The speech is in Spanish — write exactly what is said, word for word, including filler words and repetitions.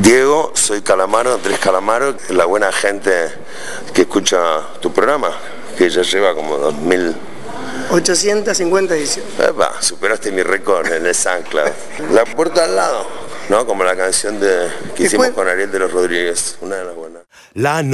Diego, soy Calamaro, Andrés Calamaro, la buena gente que escucha tu programa, que ya lleva como dos mil... ochocientas cincuenta ediciones. Epa, superaste mi récord en el SoundCloud. La puerta al lado, ¿no? Como la canción de, que hicimos con Ariel de los Rodríguez, una de las buenas. La